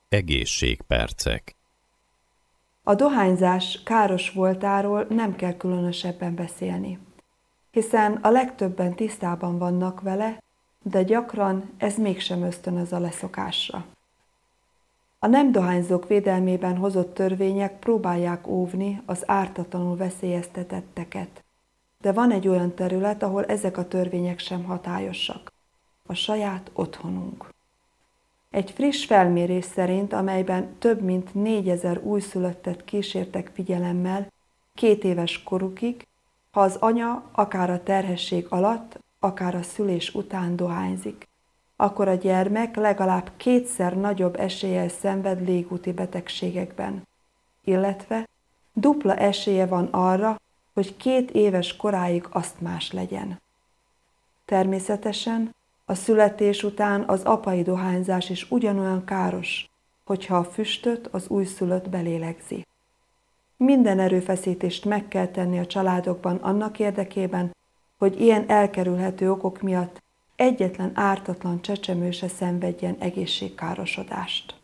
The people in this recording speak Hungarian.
Egészségpercek. A dohányzás káros voltáról nem kell különösebben beszélni, hiszen a legtöbben tisztában vannak vele, de gyakran ez mégsem ösztönöz a leszokásra. A nem dohányzók védelmében hozott törvények próbálják óvni az ártatlanul veszélyeztetetteket, de van egy olyan terület, ahol ezek a törvények sem hatályosak. A saját otthonunk. Egy friss felmérés szerint, amelyben több mint 4000 újszülöttet kísértek figyelemmel 2 éves korukig, ha az anya akár a terhesség alatt, akár a szülés után dohányzik, akkor a gyermek legalább 2-szer nagyobb eséllyel szenved légúti betegségekben, illetve dupla esélye van arra, hogy 2 éves koráig asztmás legyen. Természetesen a születés után az apai dohányzás is ugyanolyan káros, hogyha a füstöt az újszülött belélegzi. Minden erőfeszítést meg kell tenni a családokban annak érdekében, hogy ilyen elkerülhető okok miatt egyetlen ártatlan csecsemő se szenvedjen egészségkárosodást.